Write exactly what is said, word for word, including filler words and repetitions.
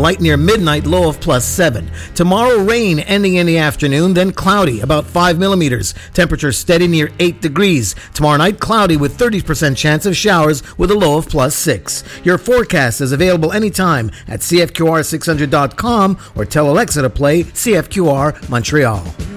light near midnight, low of plus seven. Tomorrow, rain ending in the afternoon, then cloudy, about five millimeters. Temperature steady near eight degrees. Tomorrow night, cloudy with thirty percent chance of showers with a low of plus six. Your forecast is available anytime at C F Q R six hundred dot com or tell Alexa to play C F Q R Montreal.